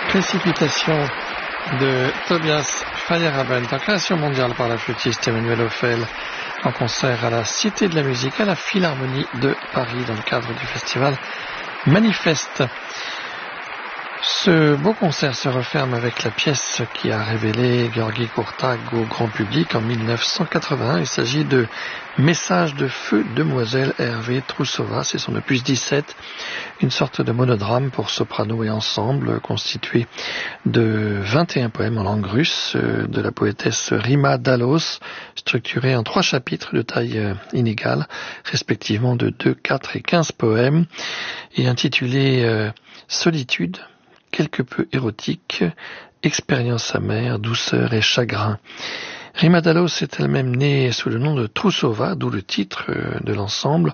Précipitation de Tobias Feyerabend en création mondiale par la flûtiste Emmanuel Hoffel en concert à la Cité de la Musique à la Philharmonie de Paris dans le cadre du festival Manifeste. Ce beau concert se referme avec la pièce qui a révélé György Kurtág au grand public en 1981. Il s'agit de Message de feu, demoiselle Hervé Troussova. C'est son opus 17, une sorte de monodrame pour soprano et ensemble constitué de 21 poèmes en langue russe de la poétesse Rima Dalos, structurés en 3 chapitres de taille inégale, respectivement de 2, 4 et 15 poèmes, et intitulés Solitude, quelque peu érotique, expérience amère, douceur et chagrin. Rima Dalos est elle-même née sous le nom de Troussova, d'où le titre de l'ensemble,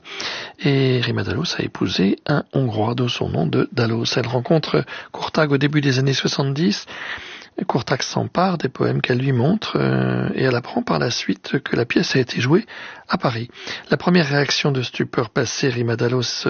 et Rima Dalos a épousé un Hongrois de son nom de Dalos. Elle rencontre Kurtág au début des années 70. Kurtág s'empare des poèmes qu'elle lui montre et elle apprend par la suite que la pièce a été jouée à Paris. La première réaction de stupeur passée, Rima Dalos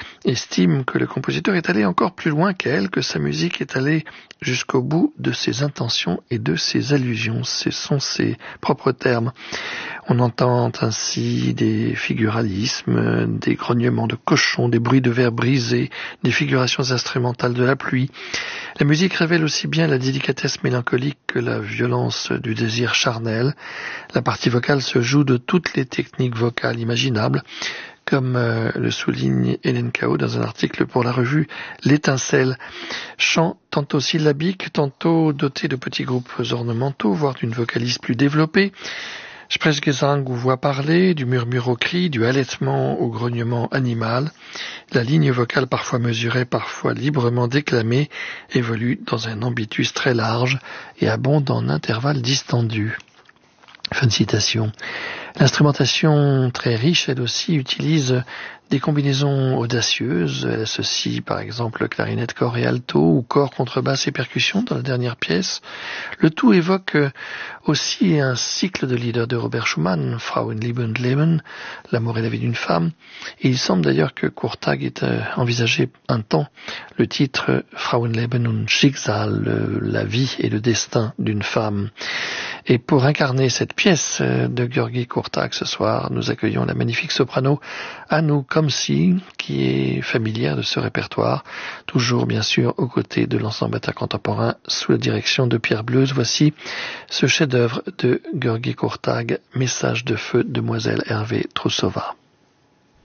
estime que le compositeur est allé encore plus loin qu'elle, que sa musique est allée jusqu'au bout de ses intentions et de ses allusions. Ce sont ses propres termes. On entend ainsi des figuralismes, des grognements de cochons, des bruits de verre brisés, des figurations instrumentales de la pluie. La musique révèle aussi bien la délicatesse mélancolique que la violence du désir charnel. La partie vocale se joue de toutes les techniques vocales imaginables, comme le souligne Hélène Cao dans un article pour la revue L'Étincelle. Chant tantôt syllabique, tantôt doté de petits groupes ornementaux, voire d'une vocalise plus développée. Sprechgesang ou voix parlée, du murmure au cri, du halètement au grognement animal. La ligne vocale parfois mesurée, parfois librement déclamée, évolue dans un ambitus très large et abonde en intervalles distendus. Fin de citation. L'instrumentation très riche, elle aussi, utilise des combinaisons audacieuses. Elle associe par exemple clarinette, corps et alto, ou corps, contrebasse et percussion dans la dernière pièce. Le tout évoque aussi un cycle de lieder de Robert Schumann, Frauenliebe und Leben, l'amour et la vie d'une femme. Et il semble d'ailleurs que Kurtág ait envisagé un temps le titre Frauenleben und Schicksal, la vie et le destin d'une femme. Et pour incarner cette pièce de György Kurtág ce soir, nous accueillons la magnifique soprano Anu Komsi, qui est familière de ce répertoire, toujours bien sûr aux côtés de l'ensemble bata contemporain sous la direction de Pierre Bleuze. Voici ce chef-d'œuvre de György Kurtág, Message de feu, demoiselle Hervé Troussova.